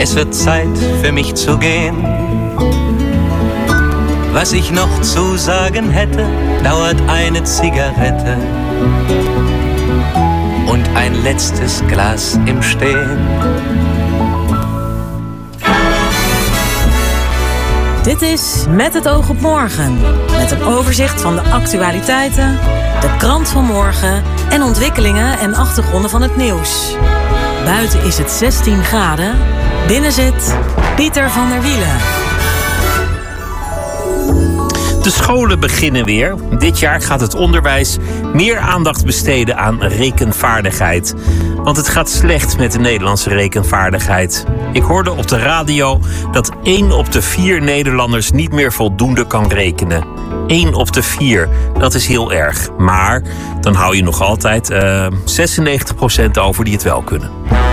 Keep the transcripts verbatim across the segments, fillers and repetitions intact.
Es wird Zeit für mich zu gehen. Was ich noch zu sagen hätte, dauert eine Zigarette und ein letztes Glas im Stehen. Dit is Met het oog op morgen. Met een overzicht van de actualiteiten, de krant van morgen en ontwikkelingen en achtergronden van het nieuws. Buiten is het zestien graden. Binnen zit Pieter van der Wielen. De scholen beginnen weer. Dit jaar gaat het onderwijs meer aandacht besteden aan rekenvaardigheid. Want het gaat slecht met de Nederlandse rekenvaardigheid. Ik hoorde op de radio dat één op de vier Nederlanders niet meer voldoende kan rekenen. één op de vier, dat is heel erg. Maar dan hou je nog altijd uh, zesennegentig procent over die het wel kunnen.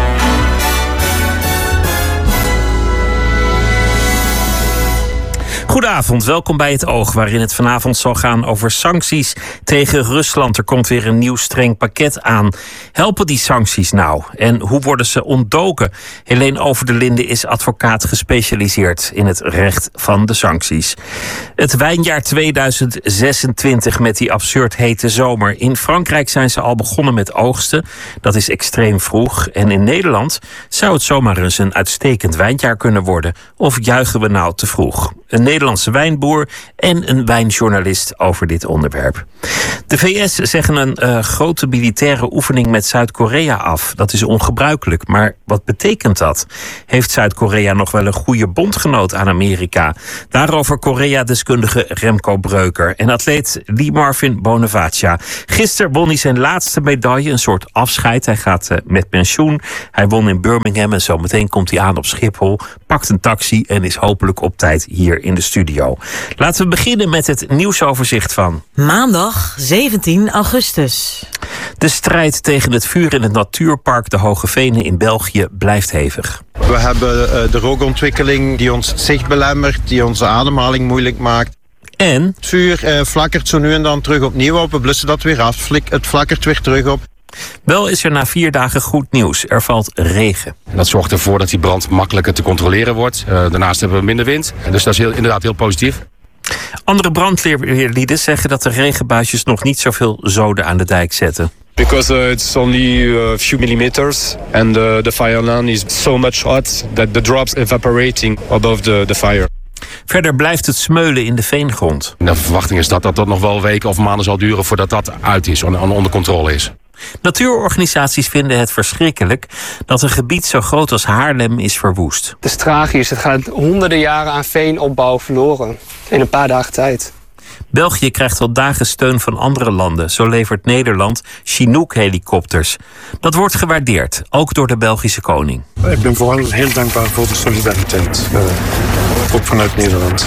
Goedenavond, welkom bij Het Oog, waarin het vanavond zal gaan over sancties tegen Rusland. Er komt weer een nieuw streng pakket aan. Helpen die sancties nou? En hoe worden ze ontdoken? Helene Over de Linde is advocaat gespecialiseerd in het recht van de sancties. Het wijnjaar tweeduizend zesentwintig met die absurd hete zomer. In Frankrijk zijn ze al begonnen met oogsten. Dat is extreem vroeg. En in Nederland zou het zomaar eens een uitstekend wijnjaar kunnen worden. Of juichen we nou te vroeg? Een Nederlandse wijnboer en een wijnjournalist over dit onderwerp. De V S zeggen een uh, grote militaire oefening met Zuid-Korea af. Dat is ongebruikelijk, maar wat betekent dat? Heeft Zuid-Korea nog wel een goede bondgenoot aan Amerika? Daarover Korea-deskundige Remco Breuker en atleet Lee Marvin Bonavacia. Gisteren won hij zijn laatste medaille, een soort afscheid. Hij gaat uh, met pensioen. Hij won in Birmingham en zometeen komt hij aan op Schiphol, pakt een taxi en is hopelijk op tijd hier in de studio. Laten we beginnen met het nieuwsoverzicht van maandag zeventien augustus. De strijd tegen het vuur in het natuurpark De Hoge Venen in België blijft hevig. We hebben uh, de rookontwikkeling die ons zicht belemmert, die onze ademhaling moeilijk maakt. En? Het vuur uh, flakkert zo nu en dan terug opnieuw op. We blussen dat weer af. Flik, het flakkert weer terug op. Wel is er na vier dagen goed nieuws. Er valt regen. Dat zorgt ervoor dat die brand makkelijker te controleren wordt. Uh, daarnaast hebben we minder wind. Dus dat is heel, inderdaad heel positief. Andere brandweerlieden zeggen dat de regenbuisjes nog niet zoveel zoden aan de dijk zetten. Because uh, it's only a few millimeters and uh, the fire line is so much hot that the drops evaporating above the, the fire. Verder blijft het smeulen in de veengrond. De verwachting is dat dat, dat nog wel weken of maanden zal duren voordat dat uit is en onder controle is. Natuurorganisaties vinden het verschrikkelijk dat een gebied zo groot als Haarlem is verwoest. Het is tragisch. Het gaat honderden jaren aan veenopbouw verloren in een paar dagen tijd. België krijgt al dagen steun van andere landen. Zo levert Nederland Chinook-helikopters. Dat wordt gewaardeerd, ook door de Belgische koning. Ik ben vooral heel dankbaar voor de solidariteit, uh, ook vanuit Nederland.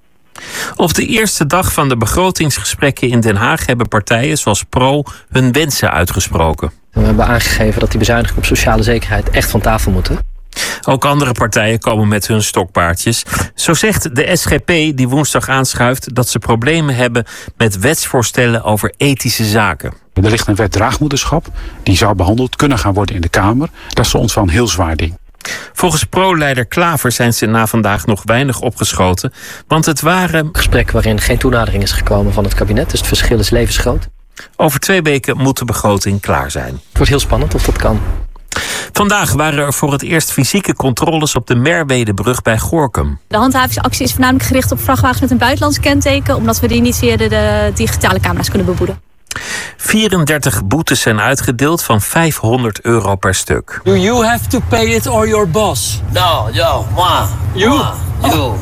Op de eerste dag van de begrotingsgesprekken in Den Haag hebben partijen zoals Pro hun wensen uitgesproken. We hebben aangegeven dat die bezuinigingen op sociale zekerheid echt van tafel moeten. Ook andere partijen komen met hun stokpaardjes. Zo zegt de S G P, die woensdag aanschuift, dat ze problemen hebben met wetsvoorstellen over ethische zaken. Er ligt een wet draagmoederschap, die zou behandeld kunnen gaan worden in de Kamer. Dat is voor ons wel een heel zwaar ding. Volgens Pro-leider Klaver zijn ze na vandaag nog weinig opgeschoten, want het waren gesprekken waarin geen toenadering is gekomen van het kabinet, dus het verschil is levensgroot. Over twee weken moet de begroting klaar zijn. Het wordt heel spannend of dat kan. Vandaag waren er voor het eerst fysieke controles op de Merwedebrug bij Gorinchem. De handhavingsactie is voornamelijk gericht op vrachtwagens met een buitenlands kenteken, omdat we die niet via de, de digitale camera's kunnen beboeten. vierendertig boetes zijn uitgedeeld van vijfhonderd euro per stuk. Do you have to pay it or your boss? No, yo, moi. You? Moi. You. Oh.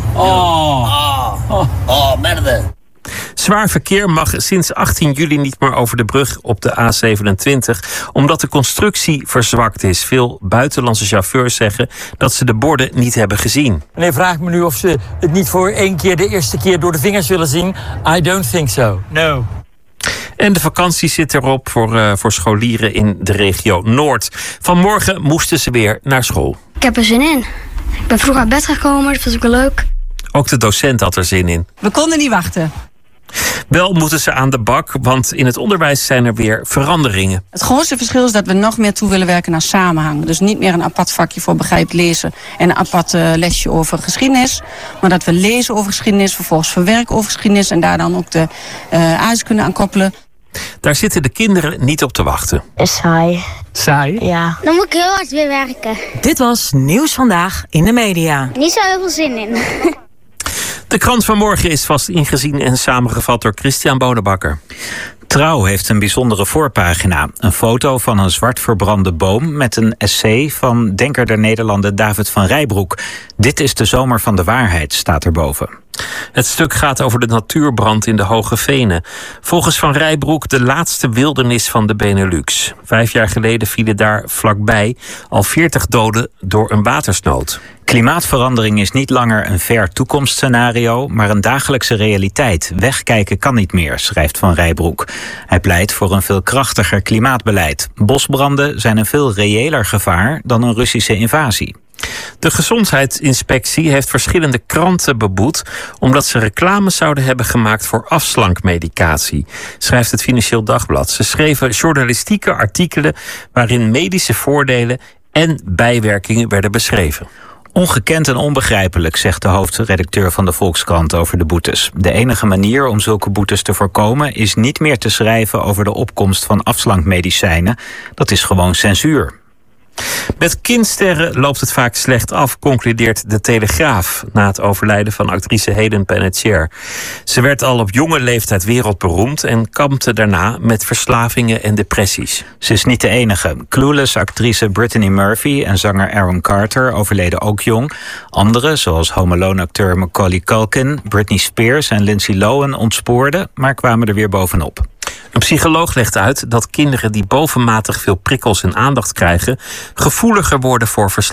Oh. Oh. Oh, merde. Zwaar verkeer mag sinds achttien juli niet meer over de brug op de A zevenentwintig... omdat de constructie verzwakt is. Veel buitenlandse chauffeurs zeggen dat ze de borden niet hebben gezien. Meneer vraagt me nu of ze het niet voor één keer de eerste keer door de vingers willen zien. I don't think so. No. En de vakantie zit erop voor, uh, voor scholieren in de regio Noord. Vanmorgen moesten ze weer naar school. Ik heb er zin in. Ik ben vroeg uit bed gekomen, dat was ook wel leuk. Ook de docent had er zin in. We konden niet wachten. Wel moeten ze aan de bak, want in het onderwijs zijn er weer veranderingen. Het grootste verschil is dat we nog meer toe willen werken naar samenhang. Dus niet meer een apart vakje voor begrijp lezen en een apart uh, lesje over geschiedenis. Maar dat we lezen over geschiedenis, vervolgens verwerken over geschiedenis en daar dan ook de uh, a's kunnen aan koppelen. Daar zitten de kinderen niet op te wachten. Saai. Saai? Ja. Dan moet ik heel hard weer werken. Dit was Nieuws Vandaag in de media. Niet zo heel veel zin in. De krant van morgen is vast ingezien en samengevat door Christian Bonenbakker. Trouw heeft een bijzondere voorpagina. Een foto van een zwart verbrande boom met een essay van denker der Nederlanden David van Rijbroek. Dit is de zomer van de waarheid, staat erboven. Het stuk gaat over de natuurbrand in de Hoge Venen. Volgens Van Rijbroek de laatste wildernis van de Benelux. Vijf jaar geleden vielen daar vlakbij al veertig doden door een watersnood. Klimaatverandering is niet langer een ver toekomstscenario, maar een dagelijkse realiteit. Wegkijken kan niet meer, schrijft Van Rijbroek. Hij pleit voor een veel krachtiger klimaatbeleid. Bosbranden zijn een veel reëler gevaar dan een Russische invasie. De Gezondheidsinspectie heeft verschillende kranten beboet omdat ze reclame zouden hebben gemaakt voor afslankmedicatie, schrijft het Financieel Dagblad. Ze schreven journalistieke artikelen waarin medische voordelen en bijwerkingen werden beschreven. Ongekend en onbegrijpelijk, zegt de hoofdredacteur van de Volkskrant over de boetes. De enige manier om zulke boetes te voorkomen is niet meer te schrijven over de opkomst van afslankmedicijnen. Dat is gewoon censuur. Met kindsterren loopt het vaak slecht af, concludeert de Telegraaf na het overlijden van actrice Hayden Panettiere. Ze werd al op jonge leeftijd wereldberoemd en kampte daarna met verslavingen en depressies. Ze is niet de enige. Clueless actrice Brittany Murphy en zanger Aaron Carter overleden ook jong. Anderen, zoals Home Alone-acteur Macaulay Culkin, Britney Spears en Lindsay Lohan ontspoorden, maar kwamen er weer bovenop. Een psycholoog legt uit dat kinderen die bovenmatig veel prikkels en aandacht krijgen gevoeliger worden voor verslavingen.